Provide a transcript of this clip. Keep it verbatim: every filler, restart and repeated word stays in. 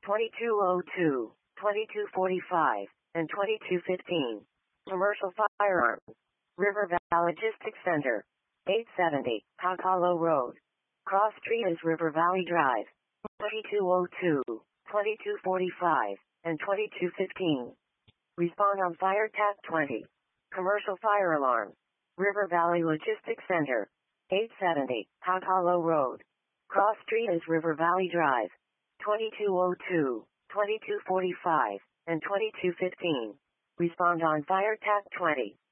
twenty-two oh two, twenty-two forty-five, and twenty-two fifteen. Commercial firearm. River Valley Logistics Center. eight seventy, Hog Hollow Road. Cross Street is River Valley Drive. twenty-two oh two, twenty-two forty-five, and twenty-two fifteen. Respond on Fire T A C twenty. Commercial fire alarm. River Valley Logistics Center. eight seventy, Hog Hollow Road. Cross Street is River Valley Drive. twenty-two oh two, twenty-two forty-five, and twenty-two fifteen. Respond on Fire T A C twenty.